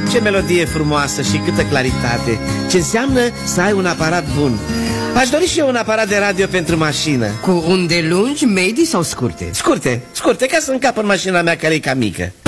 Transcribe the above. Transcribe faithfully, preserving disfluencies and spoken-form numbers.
Ce melodie frumoasă și câtă claritate. Ce înseamnă să ai un aparat bun. Aș dori și eu un aparat de radio pentru mașină. Cu unde lungi, medii sau scurte? Scurte, scurte, ca să încap în mașina mea care e cam mică.